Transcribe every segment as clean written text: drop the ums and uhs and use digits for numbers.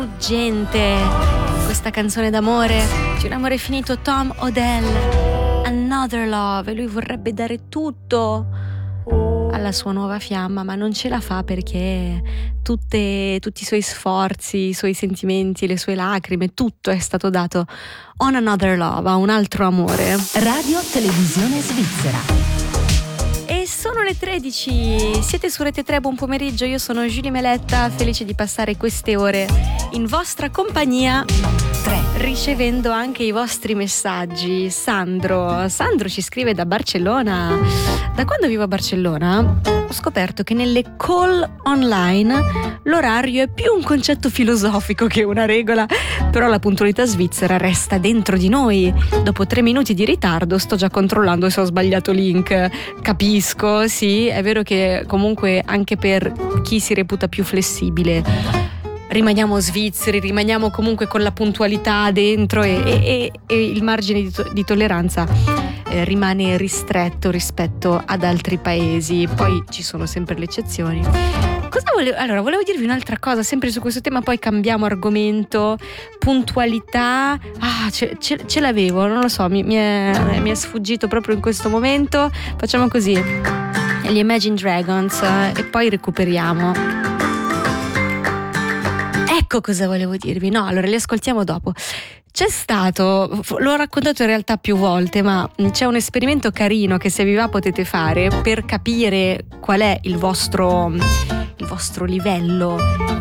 Gente, questa canzone d'amore di un amore finito, Tom Odell, Another Love, e lui vorrebbe dare tutto alla sua nuova fiamma, ma non ce la fa perché tutti i suoi sforzi, i suoi sentimenti, le sue lacrime, tutto è stato dato on Another Love, a un altro amore. Radio Televisione Svizzera. E sono le 13, siete su Rete 3, buon pomeriggio, io sono Giulia Meletta, felice di passare queste ore in vostra compagnia, ricevendo anche i vostri messaggi. Sandro ci scrive da Barcellona. Da quando vivo a Barcellona ho scoperto che nelle call online l'orario è più un concetto filosofico che una regola, però la puntualità svizzera resta dentro di noi. Dopo 3 minuti di ritardo sto già controllando se ho sbagliato link. Capisco, sì, è vero che comunque anche per chi si reputa più flessibile rimaniamo svizzeri, rimaniamo comunque con la puntualità dentro e il margine di tolleranza rimane ristretto rispetto ad altri paesi. Poi ci sono sempre le eccezioni. Volevo dirvi un'altra cosa, sempre su questo tema, poi cambiamo argomento. Puntualità, ce l'avevo, non lo so, mi è sfuggito proprio in questo momento. Facciamo così, gli Imagine Dragons, e poi recuperiamo. Ecco cosa volevo dirvi. No, allora li ascoltiamo dopo. C'è stato, l'ho raccontato in realtà più volte, ma c'è un esperimento carino che se vi va potete fare per capire qual è il vostro livello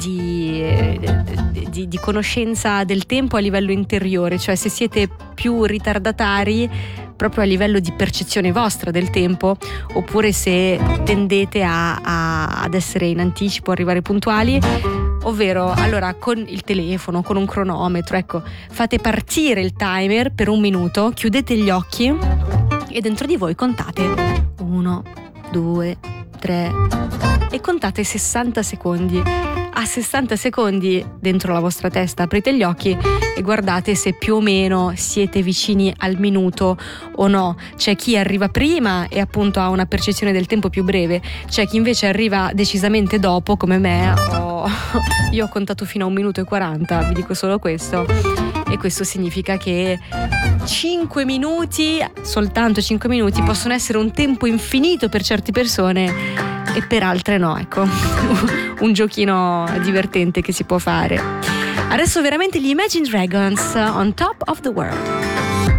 di conoscenza del tempo a livello interiore, cioè se siete più ritardatari proprio a livello di percezione vostra del tempo, oppure se tendete ad essere in anticipo, arrivare puntuali. Ovvero, allora, con il telefono, con un cronometro, ecco, fate partire il timer per 1 minuto, chiudete gli occhi e dentro di voi contate 1, 2, 3 e contate 60 secondi. A 60 secondi dentro la vostra testa aprite gli occhi e guardate se più o meno siete vicini al minuto o no. C'è chi arriva prima e appunto ha una percezione del tempo più breve, c'è chi invece arriva decisamente dopo, come me. Io ho contato fino a 1 minuto e 40, vi dico solo questo, e questo significa che 5 minuti, soltanto 5 minuti, possono essere un tempo infinito per certe persone e per altre no, ecco. Un giochino divertente che si può fare. Adesso veramente gli Imagine Dragons, On Top of the World.